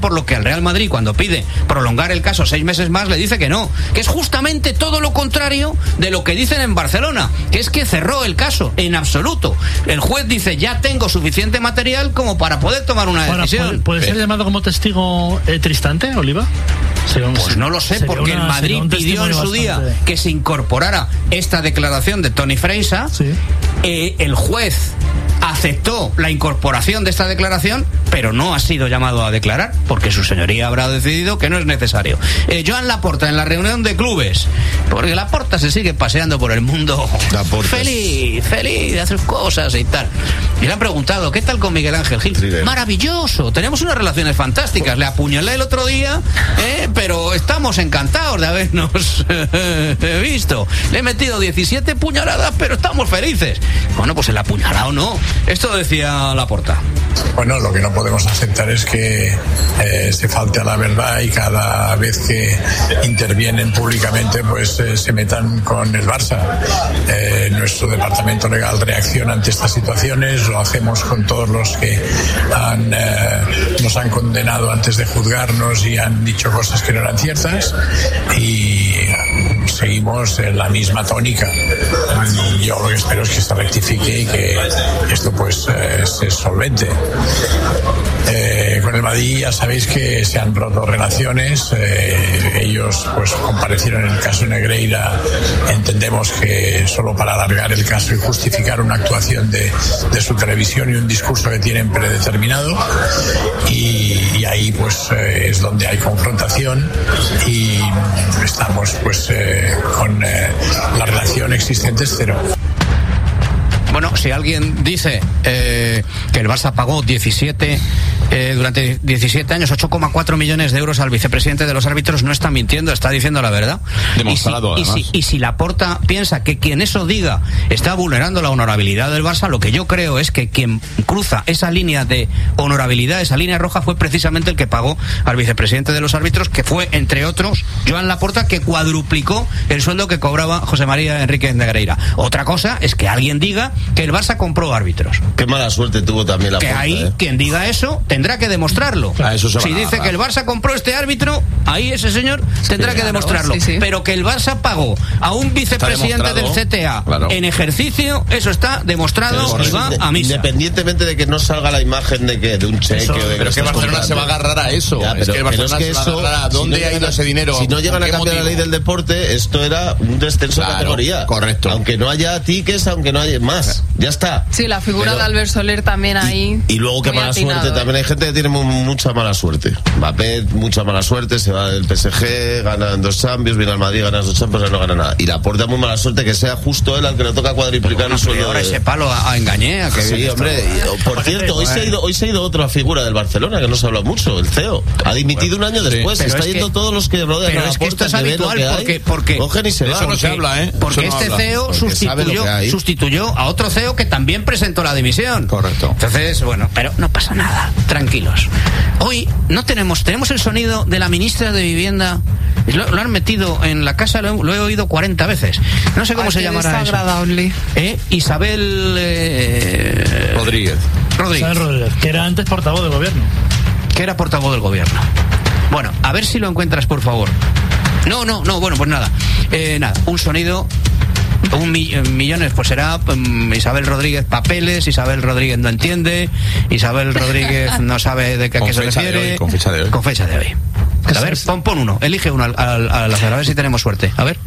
por lo que al Real Madrid, cuando pide prolongar el caso 6 meses más, le dice que no, que es justamente todo lo contrario de lo que dicen en Barcelona, que es que cerró el caso en absoluto. El juez dice, ya tengo suficiente material como para poder tomar una decisión. ¿Puede ser llamado como testigo Tristante, Oliva? Pues no lo sé, porque el Madrid pidió en su día que se incorporara esta declaración de Toni Freixa. Sí. El juez aceptó la incorporación de esta declaración, pero no ha sido llamado a declarar, porque su señoría habrá decidido que no es necesario. Joan Laporta, en la reunión de clubes, porque Laporta se sigue paseando por el mundo feliz de hacer cosas y tal. Y le han preguntado, ¿qué tal con Miguel Ángel Gil? Sí, maravilloso, tenemos unas relaciones fantásticas. Le apuñalé el otro día, pero estamos encantados de habernos visto. Le he metido 17 puñaladas, pero estamos felices. Bueno, pues el apuñalado no. Esto decía Laporta. Bueno, lo que no podemos aceptar es que se falte a la verdad y cada vez que intervienen públicamente pues se metan con el Barça. Nuestro departamento legal reacciona ante estas situaciones, lo hacemos con todos los que nos han condenado antes de juzgarnos y han dicho cosas que no eran ciertas, y seguimos en la misma tónica. Yo lo que espero es que se rectifique y que esto pues se solvente. Con el Madrid ya sabéis que se han roto relaciones. Ellos pues comparecieron en el caso Negreira, entendemos que solo para alargar el caso y justificar una actuación de su televisión y un discurso que tienen predeterminado, y ahí pues es donde hay confrontación, y estamos pues con la relación existente es cero. Bueno, si alguien dice que el Barça pagó durante 17 años 8,4 millones de euros al vicepresidente de los árbitros, no está mintiendo, está diciendo la verdad. Demostrado, y si Laporta piensa que quien eso diga está vulnerando la honorabilidad del Barça, lo que yo creo es que quien cruza esa línea de honorabilidad, esa línea roja, fue precisamente el que pagó al vicepresidente de los árbitros, que fue, entre otros, Joan Laporta, que cuadruplicó el sueldo que cobraba José María Enríquez Negreira. Otra cosa es que alguien diga que el Barça compró árbitros. Qué mala suerte tuvo también Laporta. Que ahí, quien diga eso, tendrá que demostrarlo. Si dice que el Barça compró este árbitro, ahí ese señor tendrá que demostrarlo. Sí. Pero que el Barça pagó a un vicepresidente del CTA en ejercicio, eso está demostrado y va a misa. Independientemente de que no salga la imagen de un cheque o de... Pero es que Barcelona se va a agarrar a eso. Es que Barcelona se va a agarrar a dónde ha ido ese dinero. Si no llegan a cambiar la ley del deporte, esto era un descenso de categoría. Correcto. Aunque no haya tickets, aunque no haya más. Ya está. Sí, la figura de Albert Soler también ahí. Y luego que mala suerte, también hay gente que tiene mucha mala suerte. Mbappé, mucha mala suerte, se va del PSG, gana 2 Champions, viene al Madrid, gana 2 Champions, no gana nada. Y Laporta, muy mala suerte que sea justo él al que le toca cuadriplicar el sueldo. Ahora ese palo a Engañé. Sí, hombre. Por cierto, hoy se ha ido otra figura del Barcelona que no se habla mucho, el CEO. Ha dimitido un año después. Está yendo todos los que rodean a Laporta. Pero es que esto es habitual porque cogen y se van. Eso no se habla, porque este CEO sustituyó a otro CEO que también presentó la dimisión. Correcto. Entonces, bueno, pero no pasa nada, tranquilos. Hoy no tenemos el sonido de la ministra de Vivienda. Lo han metido en la casa, lo he oído 40 veces. No sé cómo se llamará desagradable. Eso. Isabel Rodríguez. Isabel Rodríguez, que era antes portavoz del gobierno. Que era portavoz del gobierno. Bueno, a ver si lo encuentras, por favor. No, bueno, pues nada. Un sonido... millones, pues será Isabel Rodríguez papeles, Isabel Rodríguez no entiende, Isabel Rodríguez no sabe de qué se refiere. Con fecha de hoy. A ver, pon uno, elige uno al hacer, a ver si tenemos suerte. A ver.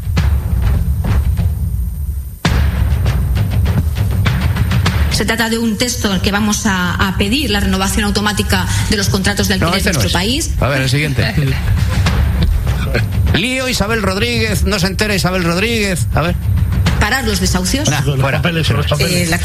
Se trata de un texto en el que vamos a pedir la renovación automática de los contratos de alquiler en nuestro país. A ver, el siguiente. Lío, Isabel Rodríguez, no se entera Isabel Rodríguez. A ver. Parar los desahucios. Los papeles. La